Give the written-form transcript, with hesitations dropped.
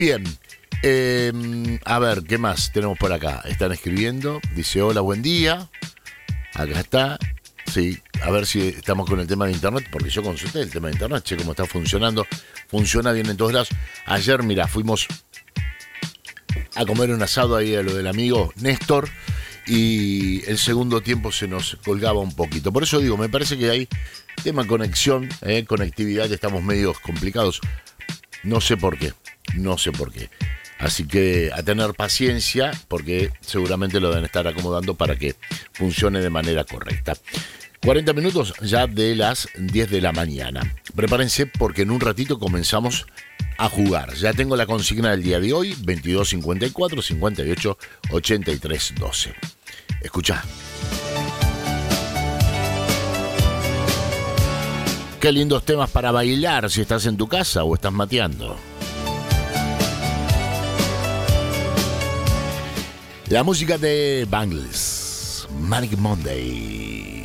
Bien. A ver, ¿qué más tenemos por acá? Están escribiendo. Dice, hola, buen día. Acá está. Sí, a ver si estamos con el tema de internet, porque yo consulté el tema de internet, che, cómo está funcionando. Funciona bien en todos lados. Ayer, mira, fuimos a comer un asado ahí a lo del amigo Néstor y el segundo tiempo se nos colgaba un poquito. Por eso digo, me parece que hay tema conexión, conectividad, estamos medios complicados. No sé por qué. Así que a tener paciencia, porque seguramente lo deben estar acomodando para que funcione de manera correcta. 40 minutos ya de las 10 de la mañana. Prepárense porque en un ratito comenzamos a jugar. Ya tengo la consigna del día de hoy, 2254 58 83 12. Escuchá. Qué lindos temas para bailar si estás en tu casa o estás mateando. La música de Bangles, Manic Monday.